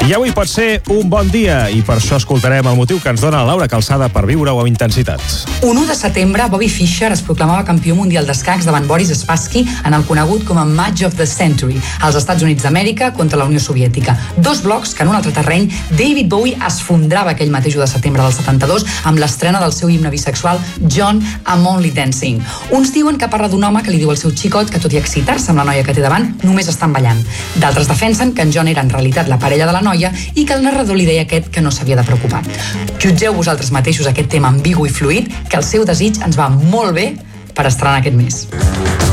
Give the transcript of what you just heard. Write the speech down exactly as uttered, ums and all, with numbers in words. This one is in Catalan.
I avui pot ser un bon dia i per això escoltarem el motiu que ens dona Laura Calçada per viure-ho amb intensitat. Un u de setembre, Bobby Fischer es proclamava campió mundial d'escacs davant Boris Spassky en el conegut com a Match of the Century, als Estats Units d'Amèrica contra la Unió Soviètica. Dos blocs que en un altre terreny David Bowie esfondrava aquell mateix u de setembre del setanta-dos amb l'estrena del seu himne bisexual John, I'm Only Dancing. Uns diuen que parla d'un home que li diu al seu xicot que tot i excitar-se amb la noia que té davant, només estan ballant. D'altres defensen que en John era en realitat la parella de la noia i que el narrador li deia a aquest que no s'havia de preocupar. Jutgeu vosaltres mateixos aquest tema ambigu i fluid, que el seu desig ens va molt bé per estrenar aquest mes.